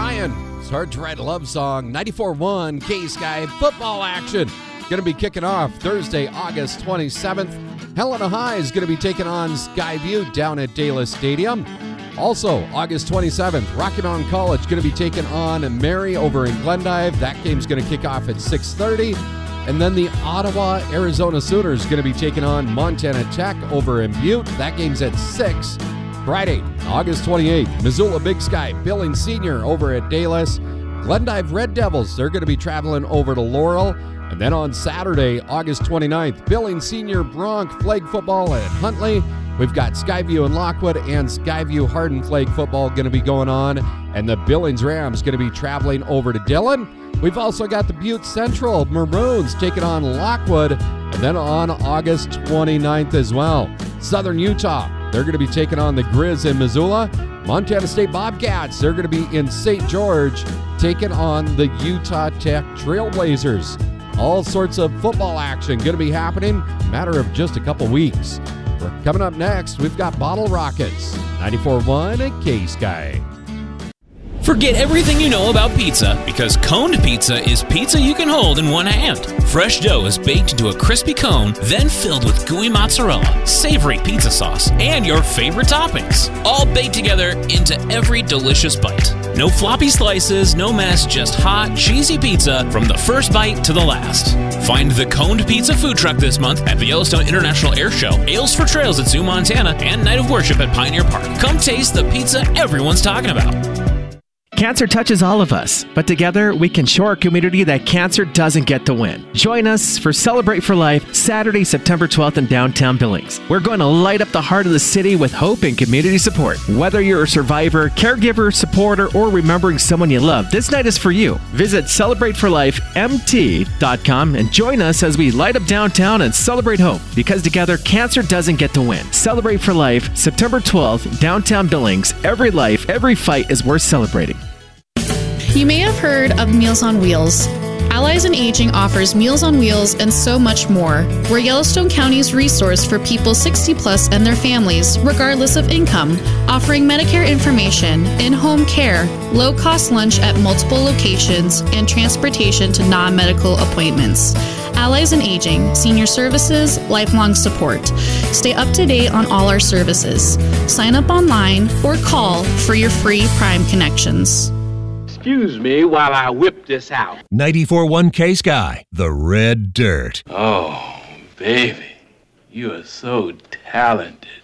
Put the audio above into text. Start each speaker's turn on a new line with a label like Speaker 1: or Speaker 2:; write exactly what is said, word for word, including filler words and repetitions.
Speaker 1: Ryan. It's Hard to Write a Love Song. ninety-four point one K-Sky football action. Going to be kicking off Thursday, August twenty-seventh. Helena High is going to be taking on Skyview down at Dayla Stadium. Also, August twenty-seventh, Rocky Mountain College going to be taking on Mary over in Glendive. That game's going to kick off at six thirty. And then the Ottawa, Arizona Sooners going to be taking on Montana Tech over in Butte. That game's at six. Friday, August twenty-eighth, Missoula Big Sky, Billings Senior over at Daylis. Glendive Red Devils, they're going to be traveling over to Laurel. And then on Saturday, August twenty-ninth, Billings Senior Bronc Flag Football at Huntley. We've got Skyview and Lockwood and Skyview Hardin Flag Football going to be going on. And the Billings Rams going to be traveling over to Dillon. We've also got the Butte Central Maroons taking on Lockwood. And then on August twenty-ninth as well, Southern Utah, they're going to be taking on the Grizz in Missoula. Montana State Bobcats, they're going to be in Saint George taking on the Utah Tech Trailblazers. All sorts of football action going to be happening in a matter of just a couple weeks. We're coming up next, we've got Bottle Rockets, ninety-four point one at K-Sky.
Speaker 2: Forget everything you know about pizza, because coned pizza is pizza you can hold in one hand. Fresh dough is baked into a crispy cone, then filled with gooey mozzarella, savory pizza sauce, and your favorite toppings, all baked together into every delicious bite. No floppy slices, no mess, just hot, cheesy pizza from the first bite to the last. Find the Coned Pizza food truck this month at the Yellowstone International Air Show, Ales for Trails at Zoo, Montana, and Night of Worship at Pioneer Park. Come taste the pizza everyone's talking about.
Speaker 3: Cancer touches all of us, but together we can show our community that cancer doesn't get to win. Join us for Celebrate for Life, Saturday, September twelfth in downtown Billings. We're going to light up the heart of the city with hope and community support. Whether you're a survivor, caregiver, supporter, or remembering someone you love, this night is for you. Visit celebrate for life m t dot com and join us as we light up downtown and celebrate hope, because together cancer doesn't get to win. Celebrate for Life, September twelfth, downtown Billings. Every life, every fight is worth celebrating.
Speaker 4: You may have heard of Meals on Wheels. Allies in Aging offers Meals on Wheels and so much more. We're Yellowstone County's resource for people sixty plus and their families, regardless of income, offering Medicare information, in-home care, low-cost lunch at multiple locations, and transportation to non-medical appointments. Allies in Aging, senior services, lifelong support. Stay up to date on all our services. Sign up online or call for your free Prime connections.
Speaker 5: Excuse me while I whip this out.
Speaker 6: ninety-four point one K-Sky, the red dirt.
Speaker 5: Oh, baby, you are so talented.